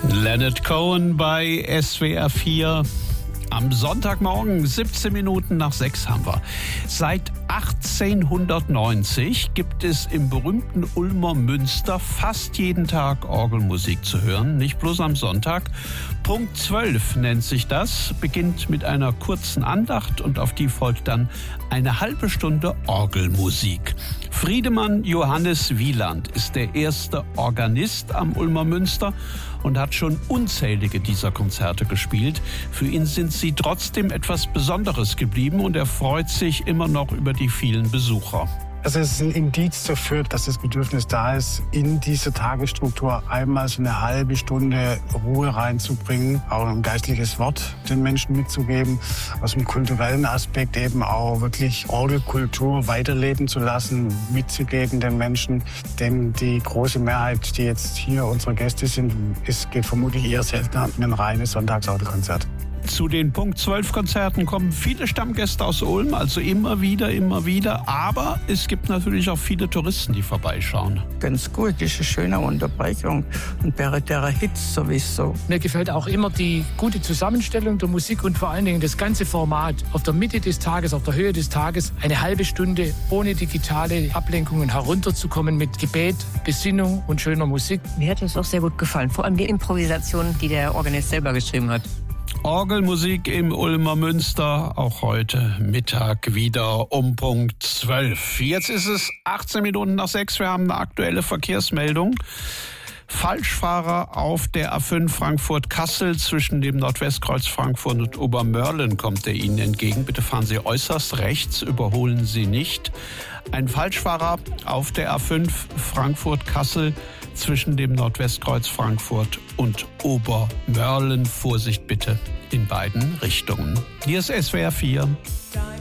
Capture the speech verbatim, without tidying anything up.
Leonard Cohen bei S W R vier. Am Sonntagmorgen, siebzehn Minuten nach sechs haben wir. Seit achtzehnhundertneunzig gibt es im berühmten Ulmer Münster fast jeden Tag Orgelmusik zu hören. Nicht bloß am Sonntag. Punkt zwölf nennt sich das, beginnt mit einer kurzen Andacht und auf die folgt dann eine halbe Stunde Orgelmusik. Friedemann Johannes Wieland ist der erste Organist am Ulmer Münster und hat schon unzählige dieser Konzerte gespielt. Für ihn sind sie trotzdem etwas Besonderes geblieben und er freut sich immer noch über die vielen Besucher. Also es ist ein Indiz dafür, dass das Bedürfnis da ist, in diese Tagesstruktur einmal so eine halbe Stunde Ruhe reinzubringen, auch ein geistliches Wort den Menschen mitzugeben, aus dem kulturellen Aspekt eben auch wirklich Orgelkultur weiterleben zu lassen, mitzugeben den Menschen. Denn die große Mehrheit, die jetzt hier unsere Gäste sind, ist, geht vermutlich eher seltener in ein reines Sonntagsorgelkonzert. Zu den Punkt zwölf Konzerten kommen viele Stammgäste aus Ulm, also immer wieder, immer wieder. Aber es gibt natürlich auch viele Touristen, die vorbeischauen. Ganz gut, das ist eine schöne Unterbrechung und wäre der Hits sowieso. Mir gefällt auch immer die gute Zusammenstellung der Musik und vor allen Dingen das ganze Format. Auf der Mitte des Tages, auf der Höhe des Tages, eine halbe Stunde ohne digitale Ablenkungen herunterzukommen mit Gebet, Besinnung und schöner Musik. Mir hat es auch sehr gut gefallen, vor allem die Improvisation, die der Organist selber geschrieben hat. Orgelmusik im Ulmer Münster, auch heute Mittag wieder um Punkt zwölf. Jetzt ist es achtzehn Minuten nach sechs, wir haben eine aktuelle Verkehrsmeldung. Falschfahrer auf der A fünf Frankfurt-Kassel zwischen dem Nordwestkreuz Frankfurt und Obermörlen kommt er Ihnen entgegen. Bitte fahren Sie äußerst rechts, überholen Sie nicht. Ein Falschfahrer auf der A fünf Frankfurt-Kassel zwischen dem Nordwestkreuz Frankfurt und Obermörlen. Vorsicht bitte in beiden Richtungen. Hier ist S W R vier.